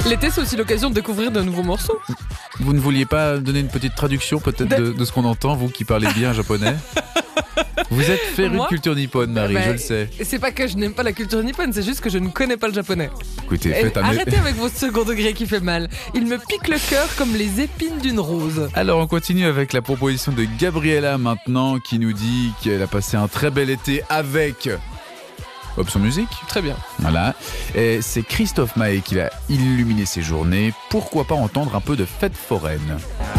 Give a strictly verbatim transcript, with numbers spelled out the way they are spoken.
L'été, c'est aussi l'occasion de découvrir de nouveaux morceaux. Vous ne vouliez pas donner une petite traduction peut-être de, de ce qu'on entend, vous qui parlez bien japonais? Vous êtes féru de culture nippone, Marie, bah, je le sais. C'est pas que je n'aime pas la culture nippone, c'est juste que je ne connais pas le japonais. Écoutez, faites un... Arrêtez avec votre second degré qui fait mal. Il me pique le cœur comme les épines d'une rose. Alors on continue avec la proposition de Gabriella maintenant, qui nous dit qu'elle a passé un très bel été avec Option Musique. Très bien. Voilà. Et c'est Christophe Maé qui va illuminer ses journées. Pourquoi pas entendre un peu de fête foraine?